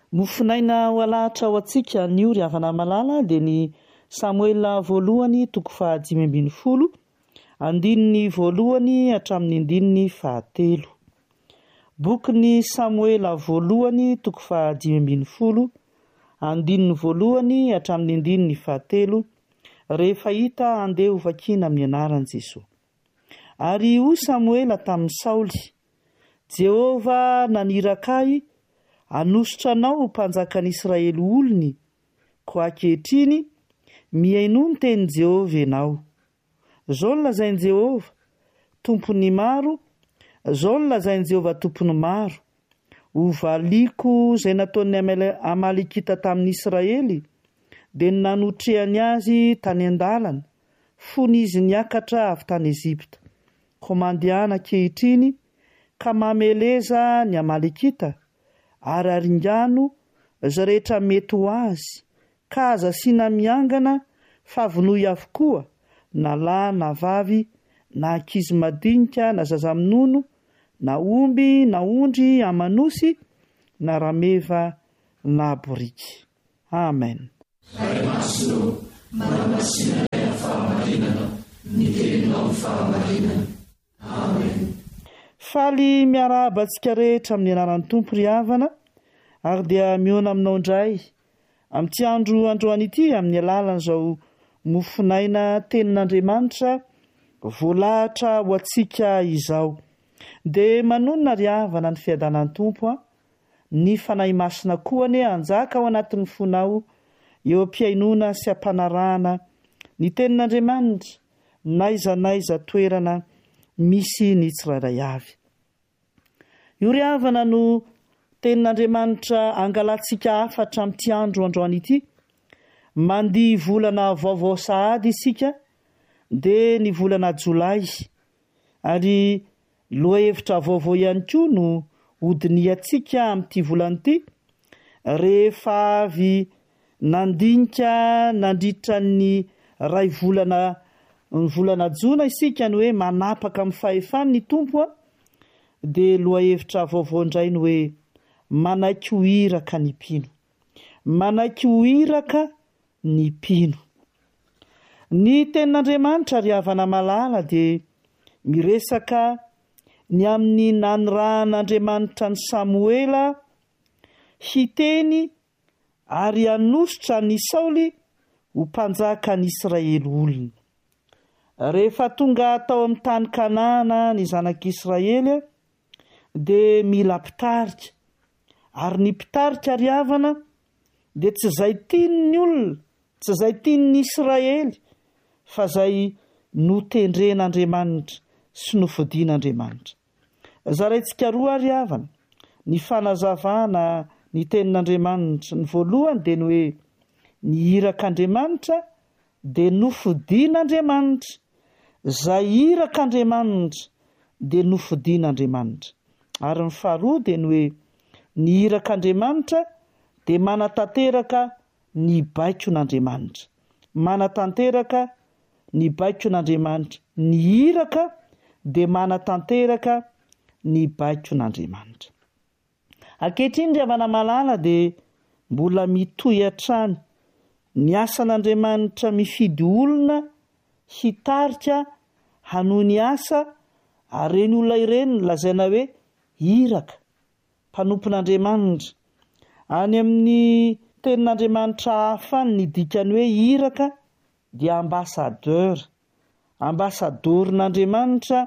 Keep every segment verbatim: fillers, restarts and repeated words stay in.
Mofinaina ho alahatra ho antsika ny ry havana malala dia ny Samuela voalohany toko faha dimy ambin'ny folo andininy voalohany hatramin'ny andininy fahatelo. Bokin'ny Samuela voalohany toko faha dimy ambin'ny folo andininy voalohany hatramin'ny andininy fahatelo. Rehefa hita andeha ho vakiana amin'ny anaran'i Jesosy. Ary io Samuela tamin'ny Saoly, Jehova naniraka-y hanositra anao mpanjakan'Israely olony, ko ankehitriny mihaino ny tenin'i Jehova ianao. Izao no lazain'i Jehova tompony maro, izao no lazain'i Jehova tompony maro, ho valiko izay nataon'ny Amalekita tamin'ny Israely, dia nanotrehany azy tany an-dalana, fony izy niakatra avy tany Ezipta. Ko mandehana ankehitriny ka mameleza ny Amalekita, ary aringano izay rehetra mety ho azy, ka aza asiana miangana fa vonoy avokoa na lahy na vavy, na ankizy madinika na zaza-minono, na omby na ondry amanosy, na rameva na boriky. Amen. Faly miarabantsika rehetra amin'ny anaran'ny Tompo ry havana, ary dia miona aminao indray amin'ity andro androany ity amin'ny alalan'izao mofinaina tenin'Andriamanitra voalahatra ho antsika izao. Dia manonona ry havana ny fiadanan'ny Tompo, ny fanahy masina koa ane anjaka ao anatin'ny fonao eo am-piainona sy ampanarahana ny tenin'Andriamanitra naiza naiza toerana misy ny tsirairay avy. Io ry havana no tenin'Andriamanitra angalantsika afatra amin'ity andro androany ity. Mandihy volana vaovao sahady isika, dia ny volana Jolay, ary lohahevitra vaovao ihany koa no hodiniantsika amin'ity volana ity, rehefa avy nandinika nandritra ny ray volana ny volana Jona isika ny hoe manapaka amin'ny fahefany ny Tompo, dia lohahevitra vaovao indray ny hoe manaiky ho iraka ny mpino. Manaiky ho iraka ny mpino. Ny tenin'Andriamanitra ry havana malala dia miresaka ny amin'ny nanirahan'Andriamanitra ny Samuela hiteny ary hanositra ny Saoly ho mpanjaka ny Israely olony. Rehefa tonga tao amin'ny tany Kanana ny zanak'Israely dia mila mpitarika, ary ny mpitarika ry havana dia tsy izay tian'ny olona, tsy izay tian'ny Israely, fa izay notendren'Andriamanitra sy nofidin'Andriamanitra. Zaraintsika roa ry havana ny fanazavana ny tenin'Andriamanitra. Ny voalohany dia ny hoe ny irak'Andriamanitra dia nofidin'Andriamanitra, izay irak'Andriamanitra dia nofidin'Andriamanitra. Ary ny faharoa dia ny hoe ny irak'Andriamanitra dia manatanteraka ny baikon'Andriamanitra. Manatanteraka ny baikon'Andriamanitra. Ny iraka dia manatanteraka ny baikon'Andriamanitra. Ankehitriny ry havana malala dia mbola mitohy hatrany ny asan'Andriamanitra mifidy olona hitarika hanohy ny asa, ary reny olona ireny lazaina hoe iraka, mpanompon'Andriamanitra. Any amin'ny tenin'Andriamanitra hafa ny dikany hoe iraka dia ambasadeur. Ambasadorn'Andriamanitra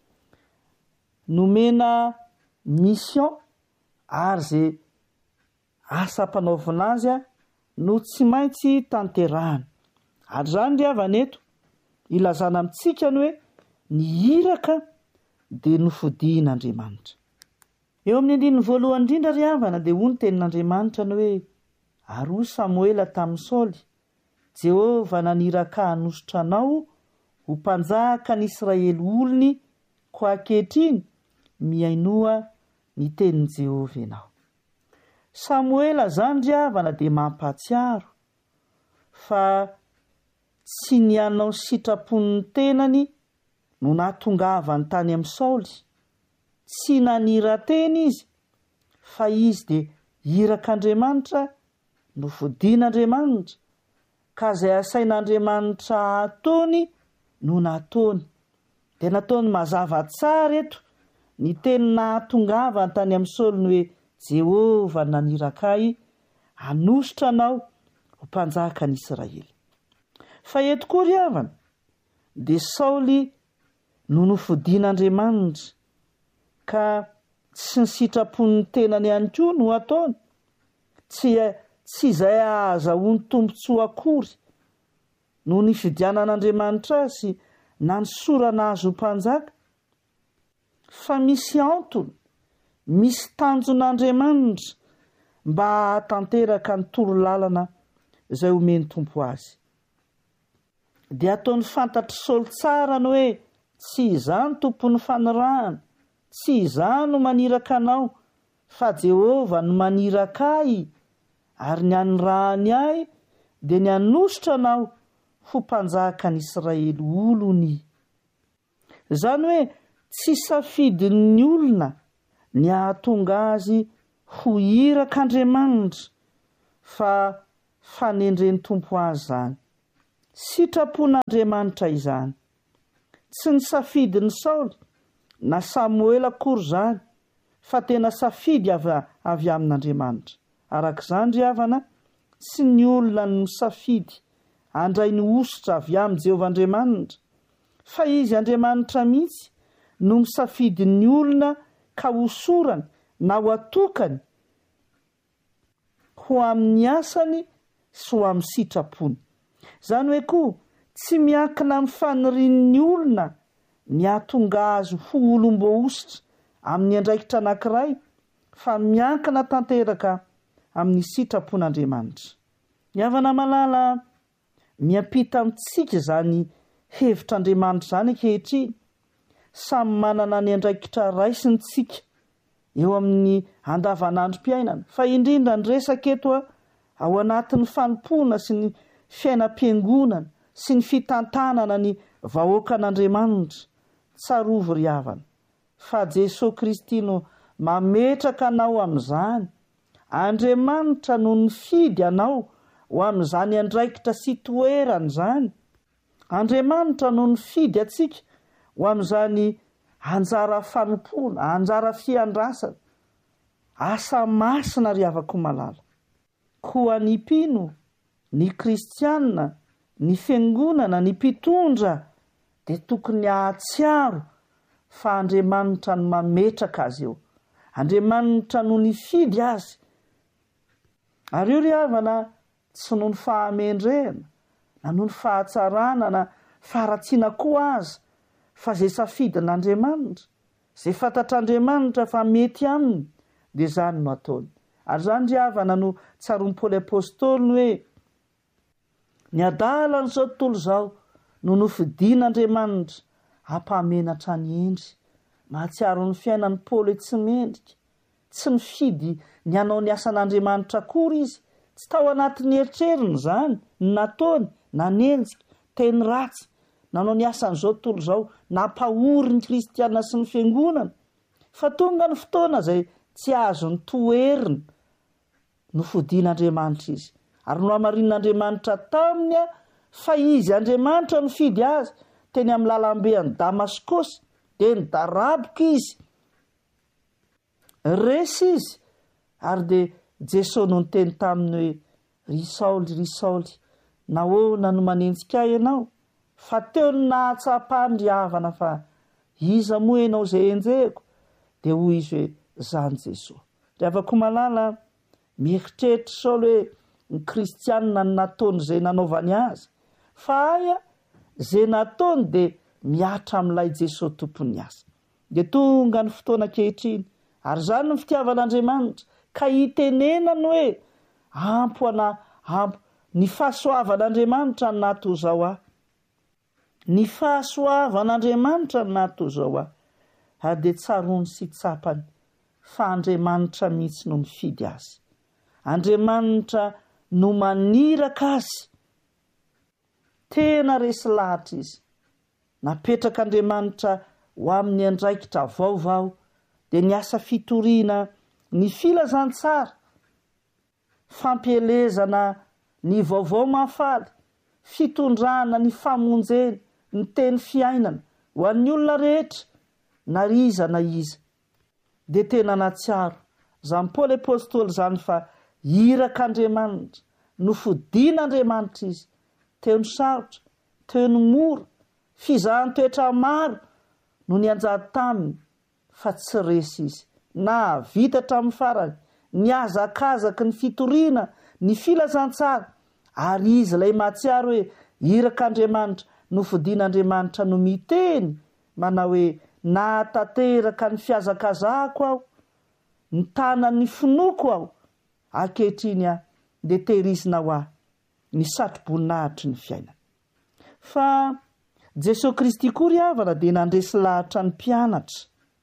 nomena mission ary izay asa mpanaovina azy no tsy maintsy tanterahana. Ary izany ry havana eto ilazana amintsika ny hoe ny iraka dia nofidin'Andriamanitra. Eo amin'ny andininy voalohany indrindra ry havana dia hoy ny tenin'Andriamanitra ny hoe ary hoy Samuela tamin'ny Saoly, Jehova naniraka hanositra anao ho mpanjaka ny Israely olony, ko ankehitriny mihainoa ny tenin'i Jehova ianao. Samuela zany ry havana dia mampahatsiaro fa tsy nianao sitrapon'ny tenany no nahatongavany tany amin'ny Saoly. Tsy nanira-teny izy, fa izy dia irak'Andriamanitra no fodian'Andriamanitra ka izay asain'Andriamanitra ataony no nataony. Dia nataony mazava tsara eto ny teny nahatongavany tany amin'ny Saoly hoe Jehovah naniraka-y hanositra anao ho mpanjaka ny Israely. Fa eto koa ry havana dia Saoly no nofodian'Andriamanitra ka tsy ny sitrapon'ny tenany ihany koa no ataony, tsy tsy izay ahazahoany tombontsoa akory no ny fidianan'Andriamanitra azy na ny sorana azy ho mpanjaka, fa misy antony, misy tanjon'Andriamanitra mba hatanteraka ny torolalana izay omeny tompo azy. Dia ataony fantatry Saoly tsara ny hoe tsy izany tompon'ny fanirahana, tsy izany no maniraka anao, fa Jehovah no maniraka ahy ary ny anirahany ahy dia ny hanositra anao ho mpanjaka ny Israely olony. Izany hoe tsy safidin'ny olona ny ahatonga azy ho irak'Andriamanitra, fa fanendreny tompo azy izany. Sitrapon'Andriamanitra izany. Tsy ny safidin'ny Saoly na Samuel akory izany, fa tena safidy avy, avy amin'Andriamanitra. Arak'izany ry havana, tsy ny olona no safidy handray ny ositra avy amin'ny Jehovah Andriamanitra, fa izy Andriamanitra mihitsy no misafidy ny olona ka hosorany na ho atokany ho amin'ny asany sy ho amin'ny sitrapony. Izany hoe koa tsy miankina amin'ny fanirian'ny olona ny ahatonga azy ho olom-boositra amin'ny andraikitra anankiray, fa miankina tanteraka amin'ny sitrapon'Andriamanitra. Ny havana malala miampita amintsika izany hevitr'Andriamanitra izany ankehitriny. Samy manana ny andraikitra raisiny tsika eo amin'ny andavanandrom-piainana, fa indrindra ny resaka eto ao anatin'ny fanompoana sy ny fiainam-piangonana sy ny fitantanana ny vahoakan'Andriamanitra. Tsarovy ry havana, fa Jesosy Kristy no mametraka anao amin'izany. Andriamanitra no nifidy anao ho amin'izany andraikitra sy toerana izany. Andriamanitra no nifidy atsika ho amin'izany anjara fanompoana, anjara fiandrasana, asa masina ry havako malala. Koa ny mpino, ny kristianina, ny fiangonana, ny mpitondra dia tokony ahatsiaro fa Andriamanitra no mametraka azy eo. Andriamanitra no nifidy azy. Ary io ry havana tsy noho ny fahamendrena na noho ny fahatsarana na faharatsiana koa azy, fa izay safidin'Andriamanitra, izay fantatr'Andriamanitra fa mety aminy, dia izany no ataony. Ary izany ry havana no tsaroan'i Paoly apôstôly hoe ny adalan'izao tontolo izao no nofidian'Andriamanitra hampamenatra ny endry. Mahatsiaro ny fiainan'ny Paoly tsy mendrika, tsy mifidy ny hanao ny asan'Andriamanitra akory izy, tsy tao anatin'ny eritreriny izany nataony, nanenjika, teny ratsy, nanao ny asan'izao tontolo izao, nampahory ny kristianina sy ny fiangonana, fa tonga ny fotoana izay tsy azo ny toerina no fodian'Andriamanitra izy. Ary no hamarin'Andriamanitra taminy fa izy Andriamanitra no fidy azy teny amin'ny lalambean'i Damaskosy, dia nidaraboka izy, resy izy, ary dia Jesosy no niteny taminy hoe ry Saoly, ry Saoly, nahoana no manenjika ahy ianao? Fa teo ny nahatsapany ry havana fa iza moa ianao izay enjehiko? Dia hoy izy hoe zany Jesosy. Ry havako malala, mieritreritra Saoly hoe ny kristianina no nataony izay nanaovany azy, fa aya izay nataony dia miatra amin'ilay Jesosy tompony azy. Dia tonga ny fotoana ankehitriny, ary izany ny fitiavan'Andriamanitra, ka hitenenany hoe ampo ana ampo ny fahasoavan'Andriamanitra no nahato izao ahy. Ny fahasoavan'Andriamanitra no nahato izao ahy. Ary dia tsarony sy tsapany fa Andriamanitra mihitsy no mifidy azy. Andriamanitra no maniraka azy. Tena resy lahatra izy. Napetraka Andriamanitra ho amin'ny andraikitra vaovao, dia ny asa fitoriana, ny filazantsara fampielezana ny vaovao mahafaly, fitondrana ny famonjeny, ny teny fiainana ho an'ny olona rehetra na iza na iza. Dia tena natsiaro zany Paoly apôstôly zany fa irak'Andriamanitra no fodian'Andriamanitra izy, teo ny sarotra, teo ny mora, fizahany toetra maro no ny anjady taminy, fa tsy resy izy na vita hatramin'ny farany, ny azakazaky ny fitoriana, ny filazantsara. Ary izy ilay mahatsiaro hoe irak'Andriamanitra no fodian'Andriamanitra no miteny manao hoe nahatateraka ny fiazakazahako aho, ny tanany finoko aho, ankehitriny aho dia tehirizina ho aho ny satroboninahitry ny fiainana. Fa Jesosy Kristy koa ry havana dia nandresy lahatra ny mpianatra.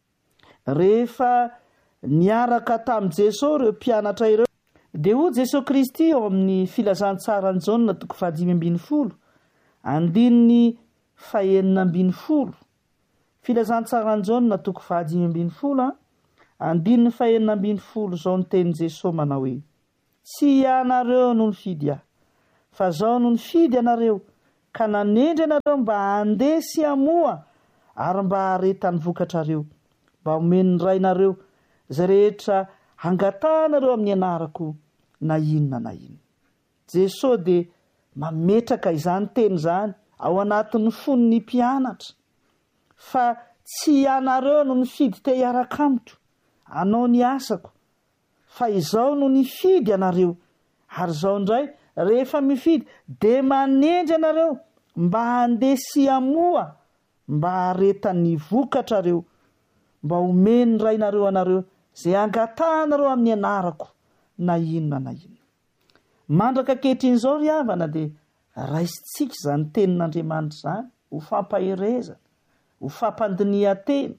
Rehefa niaraka tamin'i Jesosy ireo mpianatra ireo, dia hoy Jesosy Kristy ao amin'ny filazantsara ny Jaona toko fahadimy ambin'ny folo andininy fahaenina ambin'ny folo. Filazantsara ny Jaona toko fahadimy ambin'ny folo andininy fahaenina ambin'ny folo, zao ny tenin' Jesosy manao hoe: tsy ianareo no nifidy aho, fa zao no nifidy anareo ka nanendry anareo mba handesy hamoa ary mba haretany vokatrareo, mba homeny ny rainareo zay rehetra hangatanareo amin'ny anarako na inona na inona. Jesosy dia mametraka izany teny izany ao anatin'ny fon'ny mpianatra fa tsy ianareo no nifidy te hiaraka amiko anao ny asako, fa izao no nifidy anareo, ary izao indray rehefa mifidy dia manendry anareo mba handesy hamoa, mba haretany vokatrareo, mba homeny ny rainareo anareo zay angatanareo amin'ny anarako na inona na inona. Mandraka ankehitriny izao ry havana dia raisitsika izany tenin'Andriamanitra izany ho fampaherezana, ho fampandinihan-teny,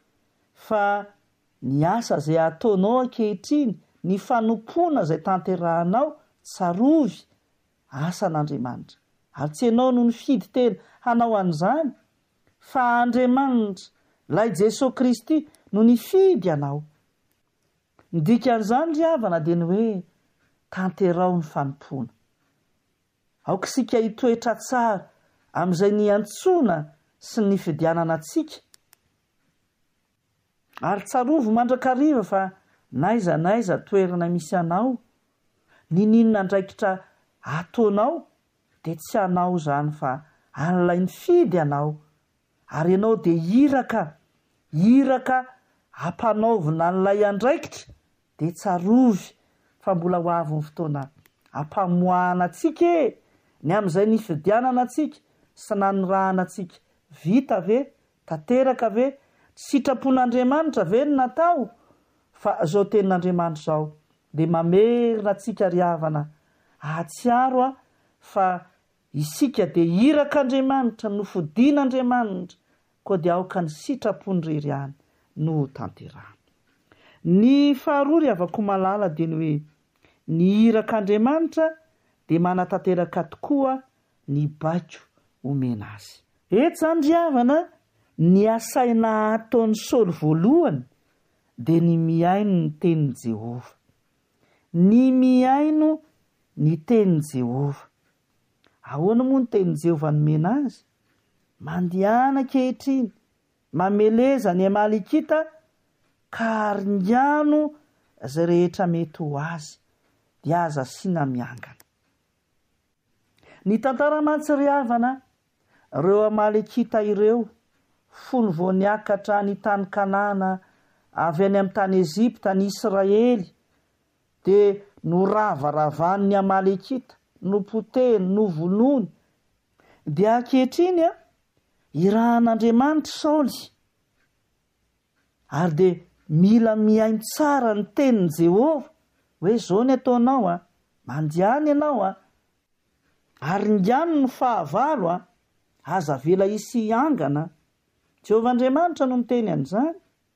fa ny asa zay ataonao ankehitriny, ny fanompoana zay tanterahanao tsarovy asan'Andriamanitra. Ary tsy ianao no nifidy tena hanao an'izany, fa Andriamanitra ilay Jesosy Kristy no nifidy anao. Ny dikan'izany ry havana dia ny hoe tanterao ny fanompoana. Aoka isika hitoetra tsara amin'izay niantsoana sy ny fidianana antsika. Ary tsarovo mandrakariva fa naiza naiza toerana misy anao, ninina andraikitra ataonao dia tsy anao zany fa an'ilay nifidy anao. Ary ianao dia iraka, iraka hampanaovina an'ilay andraikitra dia tsarovy fa mbola ho avy ny fotoana hampamoahana antsika e, ny amin'izay nifidianana antsika sy nanorahana antsika. Vita ve? Tanteraka ve? Sitrapon'Andriamanitra ve ny natao? Fa zao tenin'Andriamanitra zao dia mamerina antsika ry havana, ahatsiaro a fa isika dia irak'Andriamanitra no fodian'Andriamanitra, koa dia aoka ny sitrapony reriany no tanterahana. Ny faharoa ry havako malala dia ny hoe ny irak'Andriamanitra dia manatanteraka tokoa ny baiko omena azy. Eto zany ry havana ny asaina ataon'ny Saoly voalohany dia ny miaino ny tenin'i Jehova, ny miaino ny tenin'i Jehova. Ahoana moa ny tenin'i Jehova nomena azy? Mandehana ankehitriny, mameleza ny Amalekita ka haringano izay rehetra mety ho azy, dia aza asiana miangana. Ny tantara mantsy ry havana, ireo Amalekita ireo fony vao niakatra ny tany Kanana avy any amin'ny tany Ezipta ny Israely, dia noravaravan'ny Amalekita, nopoteny, novonony. Dia ankehitriny a irahan'Andriamanitra Saoly, ary dia mila miaino tsara ny tenin'i Jehova hoe zao ny ataonao a, mandehany ianao a, ary ngano ny fahavalo a, aza vela hisy hiangana. Jehova Andriamanitra no miteny an'izany.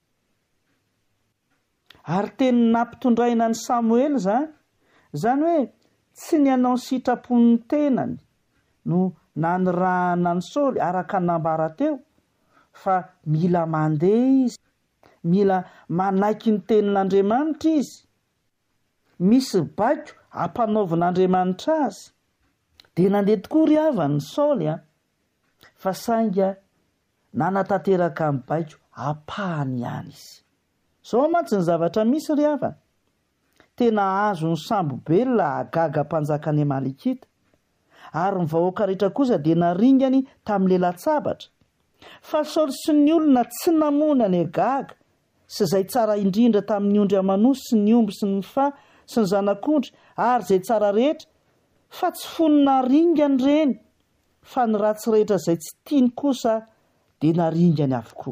Ary teny nampitondraina ny Samuely zany, zany hoe tsy ny anao sitrapon'ny tenany no nanirahana ny Saoly araka nambara teo, fa mila mandeha izy, mila manaiky ny tenin'Andriamanitra izy. Misy baiko hampanaovan'Andriamanitra azy dia nandeha tokoa ry havana Saoly a fa sainga nanatanteraka amin'ny baiko hapahany ihany izy. Zao mantsy ny zavatra misy ry havana, tena azo ny sambo-belona hagaga mpanjakany Amalekita ary ny vahoaka rehetra kosa dia naringany tamin'ilay latsabatra. Fa Saoly sy ny olona tsy namona ny agaga sy izay tsara indrindra tamin'ny ondry amanosy sy ny omby sy ny fa sy ny zanak'ondry ary izay tsara rehetra, fa tsy fony naringany ireny, fa ny ratsy rehetra izay tsy tiany kosa dia naringany avokoa.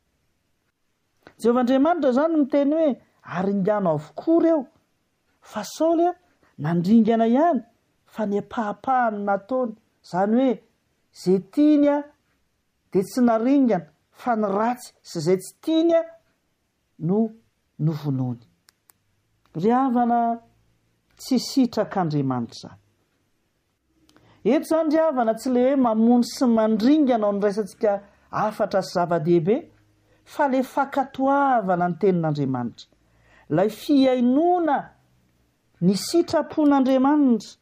Jehovahandriamanitra izany miteny hoe aringano avokoa ireo, fa Saoly nandringana ihany, fa ny apahapahany nataony, izany hoe izay tiany a dia tsy naringana, fa ny ratsy sy izay tsy tiany a no novonoany. Ry havana, tsy sitrak'Andriamanitra izany. Eto izany ry havana tsy le hoe mamono sy mandringana ao ny raisantsika afatra sy zava-dehibe, fa le fakatoavana ny tenin'Andriamanitra, ilay fiainona ny sitrapon'Andriamanitra.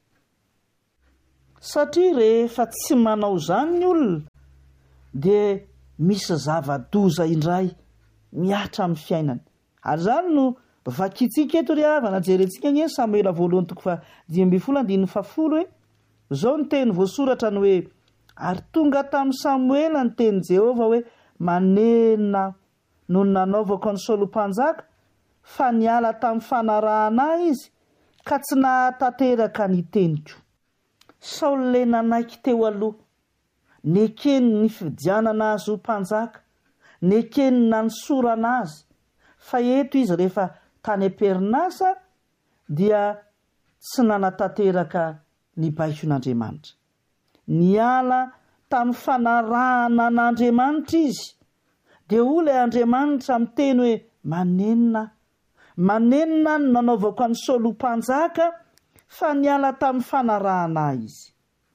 Satria rehefa tsy manao izany ny olona dia misy zava-doza indray miatra amin'ny fiainany. Ary izany no vakitsika eto ry havana, jerentsika ny Samuela voalohany toko fa dimy ambin'ny folo andininy fafolo hoe zao ny teny voasoratra ny hoe ary tonga tamin'ny Samuela ny teny Jehova hoe manenina no nanaovako ny Saoly mpanjaka, fa niala tamin'ny fanarahana izy ka tsy nahatanteraka ny teniko. Saoly le nanaiky teo aloha, nekeny ny fidianana azy ho mpanjaka, nekeny na ny sorana azy, fa eto izy rehefa tany am-perinasa dia tsy nanatanteraka ny baikon'Andriamanitra. Niala tamin'ny fanarahana an'Andriamanitra izy, dia ho ilay Andriamanitra miteny hoe manenina, manenina no nanaovako any Saoly ho mpanjaka, fa niala tamin'ny fanarahana izy.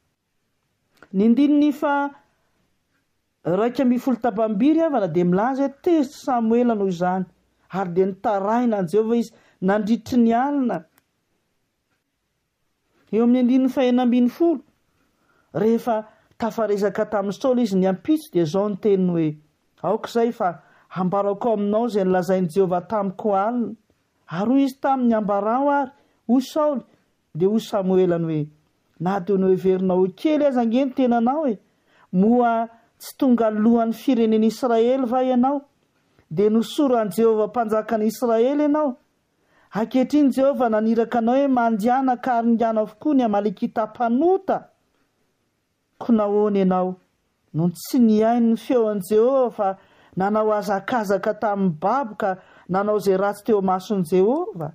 Ny andininy fa raika ambin'ny folo tapam-biry havana dia milaza hoe tezitra Samuela noho izany, ary dia nitarahina an Jehova izy nandritry ny alina. Eo amin'ny andininy fa enina ambin'ny folo, rehefa tafaresaka tamin'ny Saoly izy niampitso dia zao ny teniny hoe aoka izay fa ambarako aminao izay nilazain'i Jehova tamiko alina, ary hoy izy tamin'ny ambarao ary ho Saoly, dia ho Samuela ny hoe na dia no heverinao kely aza ange ny tenanao e, moa tsy tonga alohan'ny firenen'i Israely va ianao, dia nosoran'i Jehova mpanjakan'i Israely ianao. Ankehitriny Jehova naniraka anao hoe mandiana ka haringana avokoa ny Amalekita mpanota. Ko nahoana ianao no tsy niaino ny feon'i Jehova fa nanao azakazaka tamin'ny babo ka nanao izay ratsy teo mason'i Jehova.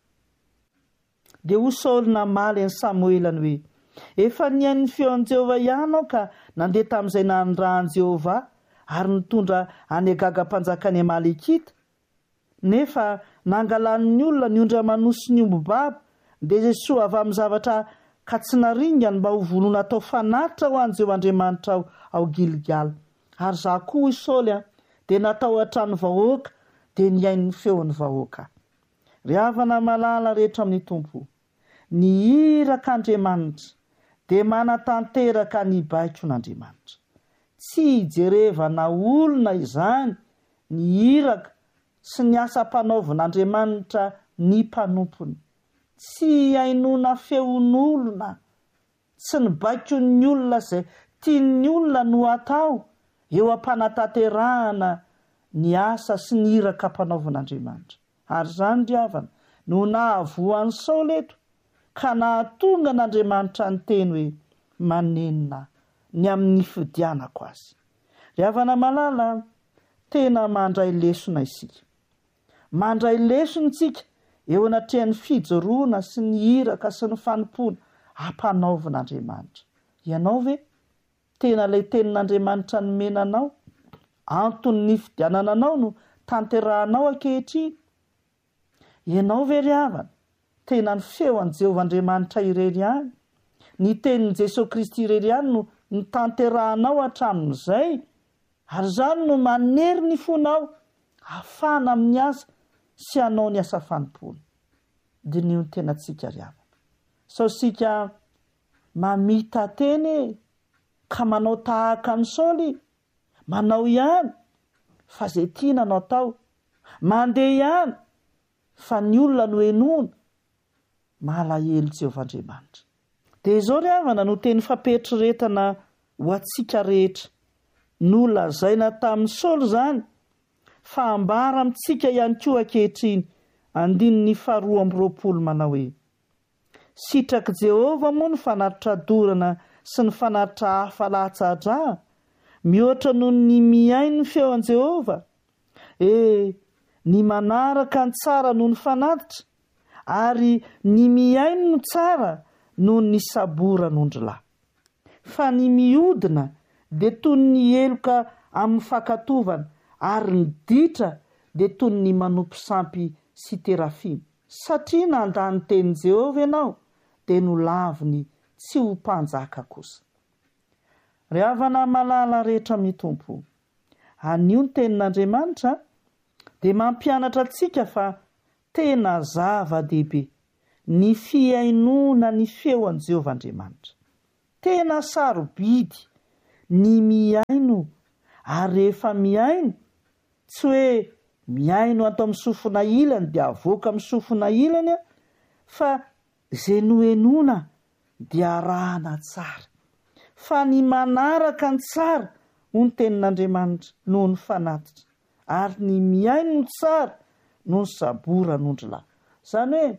Dia ho Saoly namaly an'i Samuela ny hoe efa niaino ny feon'i Jehova ihany aho ka nandeha tamin'izay nanondrahan'i Jehova ary nitondra any agaga mpanjakany Amalekita, nefa nangalan'ny olona ny ondry amanosy ny omby-babo, dia izay soa avy amin'ny zavatra ka tsy naringany mba ho vonona atao fanatitra ho an'i Jehovahandriamanitra ao, ao Gilgal. Ary za koa hoy Saoly a dia natao hatrany vahoaka, dia niaino ny feon'ny vahoaka. Ry havana malala rehetra amin'ny tompo, ny hirak'Andriamanitra dia manatanteraka ny baikon'Andriamanitra. Tsy hijerevana olona izany ny hiraka sy ny asa-panaovan'Andriamanitra ny mpanompony. Tsy hainona feon'olona, tsy ny baikon'ny olona izay tian'ny olona no atao eo am-panatanterahana ny asa sy ny hiraka mpanaovan'Andriamanitra. Ary izany ry havana no nahavoan'i Saoly eto, ka nahatonga n'Andriamanitra ny teny hoe manenina ny amin'ny fidianako azy. Ry havana malala, tena mandray lesona isika. Mandray lesona isika eo anatrehan'ny fijoroana sy ny hiraka sy ny fanompona hampanaovan'Andriamanitra. Ianao ve tena ilay tenin'Andriamanitra nomenanao, antony ny fidianana anao no tanterahanao ankehitriny? Ianao ve ry havana tena ny feon'i Jehovahandriamanitra irery ihany, ny tenin'i Jesosy Kristy irery ihany no ny tanterahanao hatramin'izay, ary izany no manery ny fonao hafana amin'ny asa sy hanao ny asa fanompona. Dinio ny tenantsika ry havana. sao sika mamita teny ka manao tahaka ny Saoly manao ihany fa zay tiana no atao, mandeha ihany fa ny olona no enona, malahelo Jehovah'Andriamanitra. Dia izao ry havana no teny fampieritriretana ho antsika rehetra no lazaina tamin'ny Saoly izany, fa ambara amintsika ihany koa ankehitriny. Andininy faharoa amby roapolo manao hoe: sitraky Jehovah moa ny fanatitra dorana sy ny fanatitra hafa lahatsadra, mihoatra noho ny miaino ny feon'i Jehovah. E ny manaraka ny tsara noho ny fanatitra, ary ny miaino no tsara noho ny sabora nondrolahy. Fa ny miodina dia toy ny eloka amin'ny fankatovana, ary ny ditra dia toy ny manompo sampy sy terafimy. Satria nandany teny Jehovah ianao dia no laviny tsy ho mpanjaka kosa. Ry havana malala rehetra mitompo, anio ny tenin'Andriamanitra dia mampianatra antsika fa tena zava-dehibe ny fiainona ny feon'i Jehovah'Andriamanitra. Tena sarobidy ny miaino, ary rehefa miaino tsy hoe miaino ato amin'ny sofina ilany dia avoaka amin'ny sofina ilany, fa zay noenona dia arahana tsara. Fa ny manaraka ny tsara ho ny tenin'Andriamanitra noho ny fanatitra, ary ny miaino ny tsara noho ny sabora nondrolahy. Izany hoe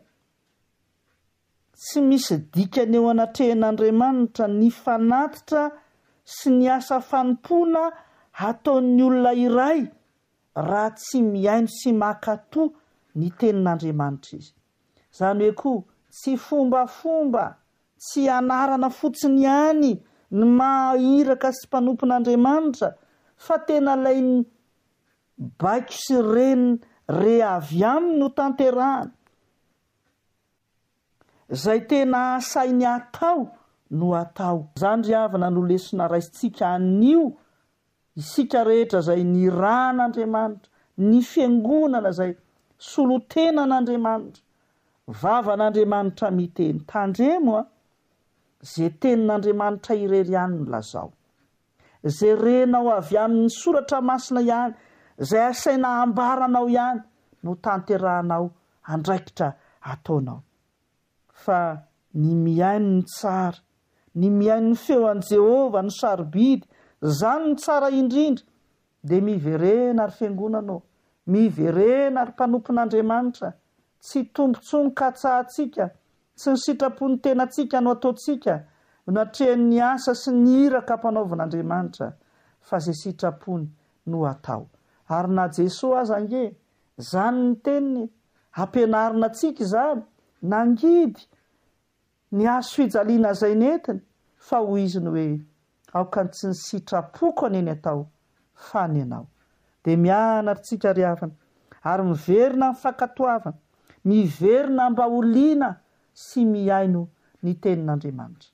tsy misy dikany eo anatrehan'Andriamanitra ny fanatitra sy ny asa fanompoana ataon'ny olona iray raha tsy miaino sy makatoa ny tenin'Andriamanitra izy. Izany hoe koa tsy fombafomba, tsy anarana fotsiny ihany ny mahiraka sy mpanompon'Andriamanitra, fa tena ilay baiko sy reniny re avy aminy no tanterahana. Izay tena asainy atao no atao. Izany ry havana no lesona raisitsika anio isika rehetra izay ny ran'Andriamanitra, ny fiangonana izay solotenan'Andriamanitra, vavan'Andriamanitra miteny. Tandremo a, zay tenin'Andriamanitra irery ihany no lazao. Zay renao avy amin'ny soratra masina ihany, zay asaina ambaranao ihany no tanterahanao, andraikitra ataonao. Fa ny miaino ny tsara, ny miaino ny feon'i Jehovah no sarobidy, izany ny tsara indrindra, dia miverena ary fiangonanao, miverena ary mpanompon'Andriamanitra. Tsy tombontsomoka atsahantsika, tsy ny sitrapony tenantsika no ataontsika no hatrehan'ny asa sy ny iraka ampanaovan'Andriamanitra, fa zay sitrapony no atao. Ary na Jesosy aza ange, izany ny teniny, ampianarina antsika izany, nangidy ny azo fijaliana izay nentiny, fa ho izy ny hoe aoka ny tsy ny sitrapoko aneny atao fa ny anao. Dia mianaritsika ry havana, ary miverina amin'ny fankatoavana, miverina mba ho liana sy miaino ny tenin'Andriamanitra.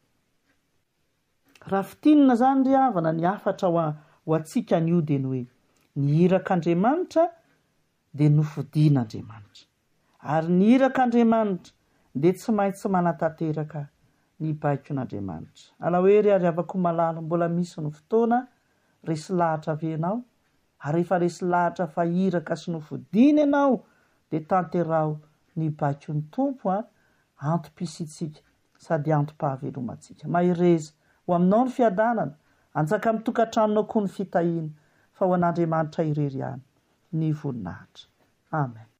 Raha fitinina izany ry havana ny hafatra ho antsika anio dia ny hoe ny irak'Andriamanitra dia nofodian'Andriamanitra, ary ny irak'Andriamanitra dia tsy maintsy manatanteraka ny baikon'Andriamanitra. Alahoery ary avako malala, mbola misy ny fotoana resy lahatra venao, ary rehefa resy lahatra fa iraka sy nofodiana ianao dia tanterao ny baikon'ny Tompo a, antom-pisitsika sady antom-pahavelomantsika. Mahireza ho aminao ny fiadanana, anjaka amin'ny tokantranonao koa ny fitahiana, fa ho an'Andriamanitra irery ihany ny voninahitra. Amen.